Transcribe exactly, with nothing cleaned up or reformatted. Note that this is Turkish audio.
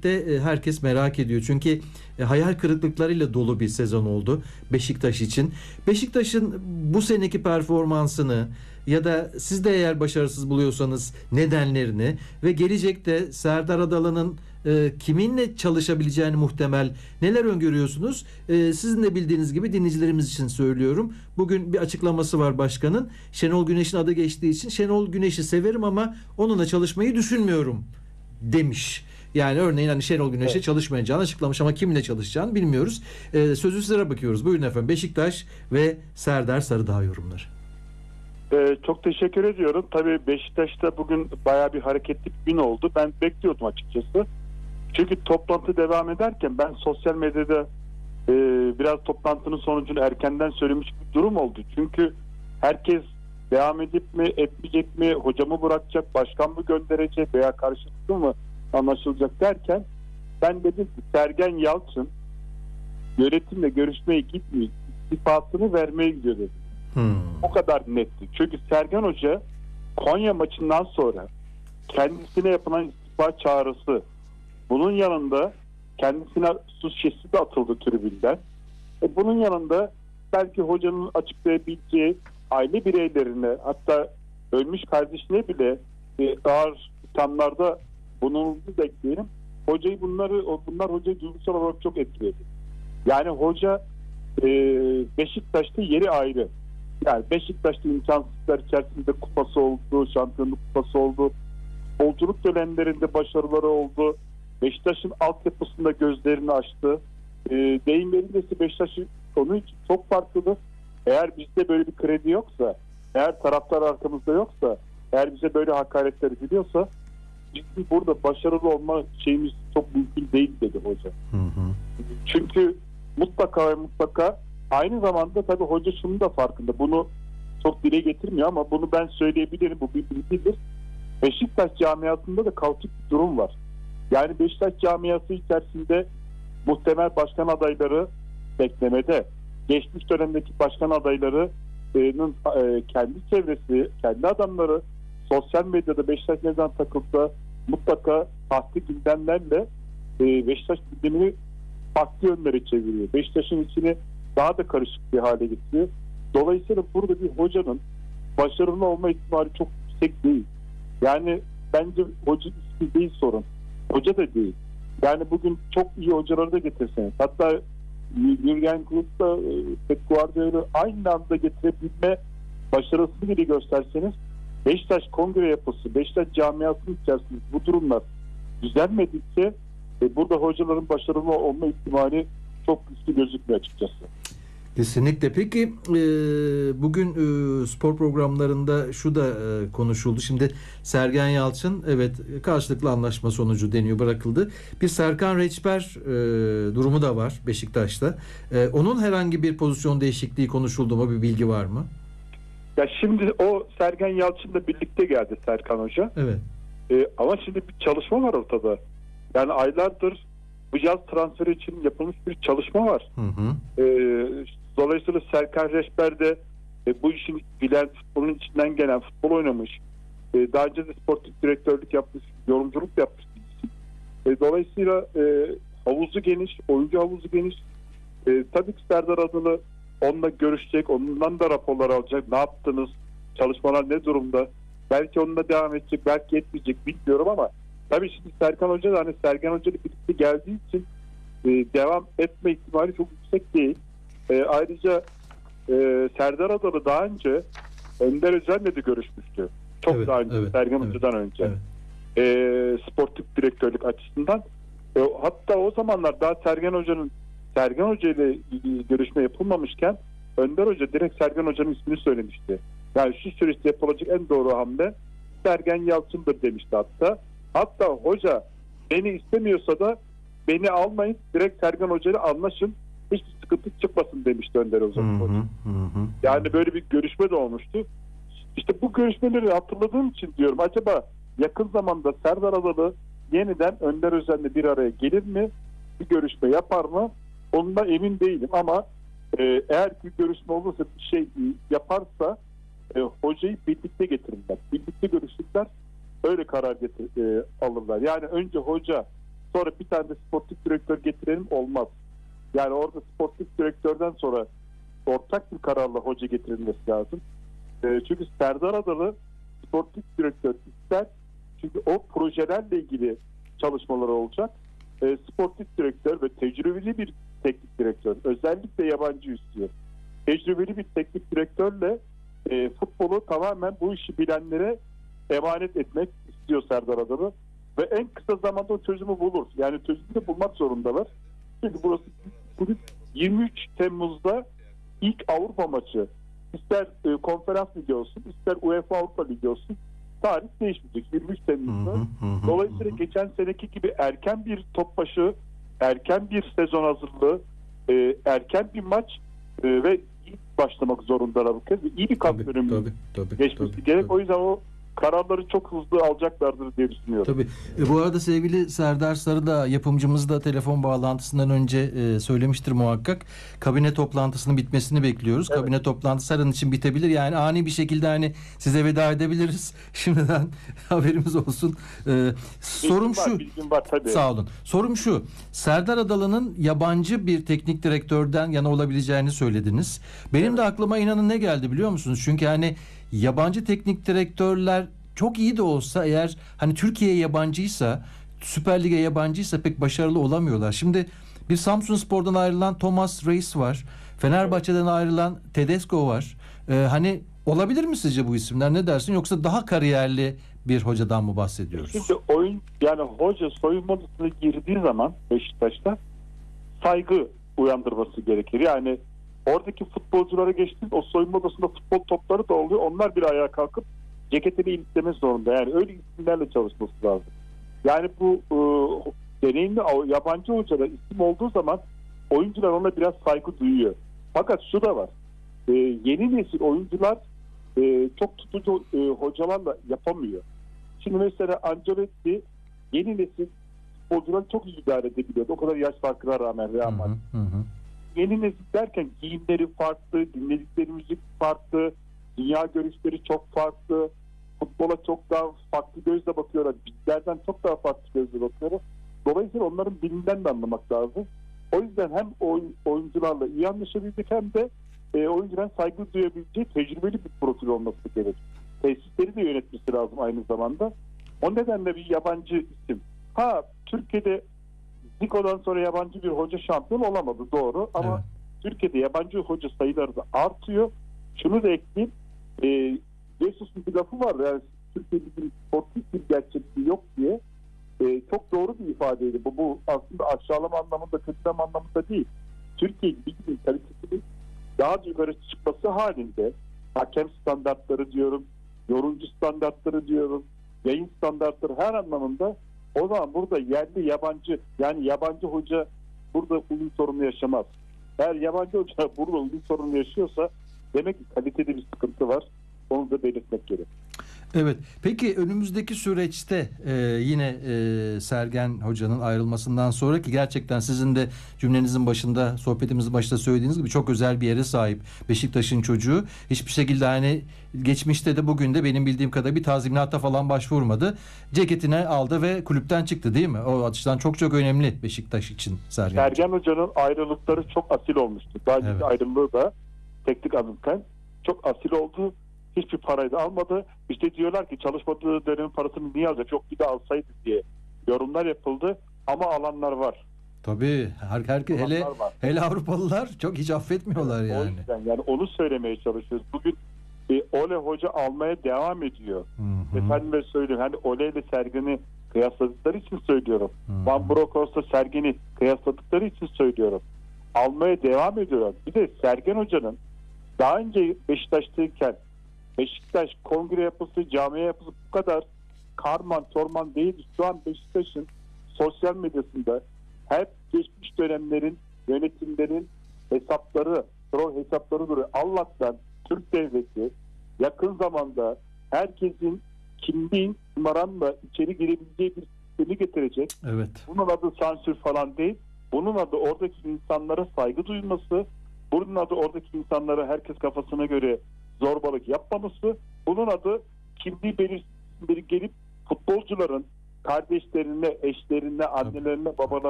elbette e, herkes merak ediyor. Çünkü e, hayal kırıklıklarıyla dolu bir sezon oldu Beşiktaş için. Beşiktaş'ın bu seneki performansını ya da siz de eğer başarısız buluyorsanız nedenlerini ve gelecekte Serdar Adalı'nın e, kiminle çalışabileceğini muhtemel neler öngörüyorsunuz? E, sizin de bildiğiniz gibi dinleyicilerimiz için söylüyorum. Bugün bir açıklaması var başkanın. Şenol Güneş'in adı geçtiği için Şenol Güneş'i severim ama onunla çalışmayı düşünmüyorum demiş. Yani örneğin hani Şenol Güneş'e evet. çalışmayacağını açıklamış ama kiminle çalışacağını bilmiyoruz. Ee, sözü sizlere bakıyoruz. Buyurun efendim. Beşiktaş ve Serdar Sarıdağ yorumları. Ee, çok teşekkür ediyorum. Tabii Beşiktaş'ta bugün bayağı bir hareketli bir gün oldu. Ben bekliyordum açıkçası. Çünkü toplantı devam ederken ben sosyal medyada e, biraz toplantının sonucunu erkenden söylemiş bir durum oldu. Çünkü herkes devam edip mi, etmeyecek mi, hocamı bırakacak, başkan mı gönderecek veya karşılıklı mı anlaşılacak derken ben dedim ki Sergen Yalçın yönetimle görüşmeye gitmiyor, istifatını vermeye gidiyor dedim. Hmm. O kadar netti. Çünkü Sergen Hoca Konya maçından sonra kendisine yapılan istifa çağrısı, bunun yanında kendisine su şişesi de atıldı tribünden. E bunun yanında belki hocanın açıklayabileceği aile bireylerine, hatta ölmüş kardeşine bile e, ağır ithamlarda bulunulduğunu bekleyelim. Hocayı bunları, bunlar hocayı duygusal olarak çok etkiledi. Yani hoca e, Beşiktaş'ta yeri ayrı. Yani Beşiktaş'ta imkansızlar içerisinde kupası oldu, şampiyonluk kupası oldu. Futbolculuk dönemlerinde başarıları oldu. Beşiktaş'ın altyapısında gözlerini açtı. E, deyim yerindeyse Beşiktaş'ın onun için çok farklıdır. Eğer bizde böyle bir kredi yoksa, eğer taraftar arkamızda yoksa, eğer bize böyle hakaretler ediliyorsa bizim burada başarılı olma şeyimiz çok mümkün değil dedi hoca. Hı hı. Çünkü mutlaka ve mutlaka aynı zamanda tabii hoca şunun da farkında. Bunu çok dile getirmiyor ama bunu ben söyleyebilirim. Bu bir bilgidir. Beşiktaş camiasında da kaotik bir durum var. Yani Beşiktaş camiası içerisinde muhtemel başkan adayları beklemede. Geçmiş dönemdeki başkan adaylarının e, kendi çevresi, kendi adamları sosyal medyada Beşiktaş neden takılsa mutlaka farklı gündemlerle e, Beşiktaş gündemini farklı yönlere çeviriyor. Beşiktaş'ın içini daha da karışık bir hale getiriyor. Dolayısıyla burada bir hocanın başarılı olma ihtimali çok yüksek değil. Yani bence hoca ismi değil sorun. Hoca da değil. Yani bugün çok iyi hocaları da getirseniz, hatta Jürgen Klopp'la Pep Guardiola aynı anda getirebilme başarısını bile gösterseniz Beşiktaş kongre yapısı, Beşiktaş camiasının içerisinde bu durumlar düzelmedikçe e, burada hocaların başarılı olma ihtimali çok güçlü gözükmüyor açıkçası. Kesinlikle. Peki e, bugün e, spor programlarında şu da e, konuşuldu. Şimdi Sergen Yalçın evet karşılıklı anlaşma sonucu deniyor bırakıldı. Bir Serkan Reçber e, durumu da var Beşiktaş'ta. E, onun herhangi bir pozisyon değişikliği konuşuldu mu? Bir bilgi var mı? Ya şimdi o Sergen Yalçın'la birlikte geldi Serkan Hoca. Evet. E, ama şimdi bir çalışma var ortada. Yani aylardır bu yaz transferi için yapılmış bir çalışma var. Hı hı. E, dolayısıyla Serkan Reçber de e, bu işin bilen, futbolun içinden gelen, futbol oynamış. E, daha önce de sportif direktörlük yapmış, yorumculuk yapmış. E, dolayısıyla e, havuzu geniş, oyuncu havuzu geniş. E, tabii ki Serdar Adalı onunla görüşecek, ondan da raporlar alacak. Ne yaptınız? Çalışmalar ne durumda? Belki onunla devam edecek, belki etmeyecek bilmiyorum ama tabii şimdi Serkan Hoca da hani Sergen Hoca ile birlikte geldiği için e, devam etme ihtimali çok yüksek değil. E, ayrıca e, Serdar Adalı daha önce Önder Özen'le de görüşmüştü. Çok evet, daha önce, evet, Sergen evet, Hoca'dan önce. Evet. E, sportif direktörlük açısından. E, hatta o zamanlar daha Sergen Hoca'nın Sergen Hoca ile görüşme yapılmamışken Önder Hoca direkt Sergen Hoca'nın ismini söylemişti. Yani şu süreçte yapılacak en doğru hamle Sergen Yalçın'dır demişti hatta. Hatta hoca beni istemiyorsa da beni almayın, direkt Sergen Hoca ile anlaşın, hiçbir sıkıntı çıkmasın demişti Önder Hoca. Hı hı, hı. Yani böyle bir görüşme de olmuştu. İşte bu görüşmeleri hatırladığım için diyorum, acaba yakın zamanda Serdar Adalı yeniden Önder Özen'le bir araya gelir mi? Bir görüşme yapar mı? Ondan emin değilim ama e, eğer ki görüşme olursa, bir şey yaparsa e, hocayı birlikte getirirler. Birlikte görüşürler, öyle karar getir, e, alırlar. Yani önce hoca sonra bir tane de sportif direktör getirelim olmaz. Yani orada sportif direktörden sonra ortak bir kararla hoca getirilmesi lazım. E, çünkü Serdar Adalı sportif direktör ister. Çünkü o projelerle ilgili çalışmaları olacak. E, sportif direktör ve tecrübeli bir teknik direktör, özellikle yabancı istiyor. Tecrübeli bir teknik direktörle e, futbolu tamamen bu işi bilenlere emanet etmek istiyor Serdar Adalı. Ve en kısa zamanda o çözümü bulur. Yani çözümü de bulmak zorundalar. Çünkü burası bugün yirmi üç Temmuz'da ilk Avrupa maçı. İster e, konferans ligi olsun, ister UEFA Avrupa Ligi olsun. Tarih değişmeyecek. yirmi üç Temmuz'da. Dolayısıyla geçen seneki gibi erken bir top başı, erken bir sezon hazırlığı, e, erken bir maç e, ve iyi başlamak zorundalar bu kez. İyi bir kamp dönemi geçmesi gerek. Tabii. O yüzden o kararları çok hızlı alacaklardır diye düşünüyorum. Tabii. E, bu arada sevgili Serdar Sarı da, yapımcımız da telefon bağlantısından önce e, söylemiştir muhakkak. Kabine toplantısının bitmesini bekliyoruz. Evet. Kabine toplantısı her an için bitebilir. Yani ani bir şekilde hani size veda edebiliriz. Şimdiden haberimiz olsun. E, sorum var, şu. Bilgim var tabii. Sağ olun. Sorum şu. Serdar Adalı'nın yabancı bir teknik direktörden yana olabileceğini söylediniz. Benim evet. de aklıma inanın ne geldi biliyor musunuz? Çünkü hani yabancı teknik direktörler çok iyi de olsa, eğer hani Türkiye'ye yabancıysa, Süper Lig'e yabancıysa pek başarılı olamıyorlar. Şimdi bir Samsunspor'dan ayrılan Thomas Reis var. Fenerbahçe'den ayrılan Tedesco var. Ee, hani olabilir mi sizce bu isimler, ne dersin? Yoksa daha kariyerli bir hocadan mı bahsediyoruz? Şimdi oyun, yani hoca soyunma odasına girdiği zaman Beşiktaş'ta saygı uyandırması gerekir. Yani oradaki futbolculara geçtim, o soyunma odasında futbol topları da oluyor. Onlar bir ayağa kalkıp ceketini iliklemek zorunda. Yani öyle isimlerle çalışması lazım. Yani bu e, deneyimli yabancı hocalar isim olduğu zaman oyuncular ona biraz saygı duyuyor. Fakat şu da var. E, yeni nesil oyuncular e, çok tutucu e, hocalarla yapamıyor. Şimdi mesela Ancelotti yeni nesil futbolcuları çok iyi idare edebiliyordu. O kadar yaş farkına rağmen Real Madrid. Hı hı hı. Yeni nesil derken giyimleri farklı, dinledikleri müzik farklı, dünya görüşleri çok farklı, futbola çok daha farklı gözle bakıyorlar, bizlerden çok daha farklı gözle bakıyorlar. Dolayısıyla onların dilinden de anlamak lazım. O yüzden hem oyun, oyuncularla iyi anlaşabildik, hem de e, oyuncuların saygı duyabileceği tecrübeli bir profil olması gerekir. Tesisleri de yönetmesi lazım aynı zamanda. O nedenle bir yabancı isim. Ha, Türkiye'de Zico'dan sonra yabancı bir hoca şampiyon olamadı, doğru, ama evet. Türkiye'de yabancı hoca sayıları da artıyor. Şunu da ekleyeyim, e, Jesus'un bir lafı var, yani Türkiye'de bir sportif bir gerçekliği yok diye. E, çok doğru bir ifadeydi. Bu, bu aslında aşağılama anlamında, kötüleme anlamında değil. Türkiye liginin kalitesinin daha yukarı çıkması halinde hakem standartları diyorum, yorumcu standartları diyorum, yayın standartları, her anlamında, o zaman burada yerli yabancı, yani yabancı hoca burada uyum sorunu yaşamaz. Eğer yabancı hoca burada uyum sorunu yaşıyorsa demek ki kalitede bir sıkıntı var. Onu da belirtmek gerek. Evet. Peki önümüzdeki süreçte e, yine e, Sergen Hoca'nın ayrılmasından sonra, ki gerçekten sizin de cümlenizin başında, sohbetimizin başında söylediğiniz gibi çok özel bir yere sahip Beşiktaş'ın çocuğu. Hiçbir şekilde hani geçmişte de bugün de benim bildiğim kadar bir tazminata falan başvurmadı. Ceketini aldı ve kulüpten çıktı, değil mi? O açıdan çok çok önemli Beşiktaş için Sergen, Sergen Hoca'nın ayrılıkları çok asil olmuştu. Daha önce evet. ayrılığı da teknik alınırken çok asil oldu. Hiçbir parayı da almadı. İşte diyorlar ki çalışmadığı dönemin parasını niye alacak? Yok, bir de alsaydı diye yorumlar yapıldı. Ama alanlar var. Tabii. Her, her, hele, var. hele Avrupalılar çok hiç affetmiyorlar yani. O yüzden yani onu söylemeye çalışıyoruz. Bugün e, Ole Hoca almaya devam ediyor. Hı hı. Efendime söyleyeyim. Hani Ole ile Sergen'i kıyasladıkları için söylüyorum. Hı hı. Van Brokos'la Sergen'i kıyasladıkları için söylüyorum. Almaya devam ediyorlar. Bir de Sergen Hoca'nın daha önce Beşiktaş'tayken Beşiktaş kongre yapısı, camiye yapısı bu kadar karman çorman değildi. Şu an Beşiktaş'ın sosyal medyasında hep geçmiş dönemlerin yönetimlerin hesapları, troll hesapları duruyor. Allah'tan Türk devleti yakın zamanda herkesin kimliğin numaranla içeri girebileceği bir sistemi getirecek. Evet. Bunun adı sansür falan değil. Bunun adı oradaki insanlara saygı duyması. Bunun adı oradaki insanlara herkes kafasına göre zorbalık yapmaması. Bunun adı kimliği belirsiz gelip futbolcuların kardeşlerine, eşlerine, annelerine, babalarına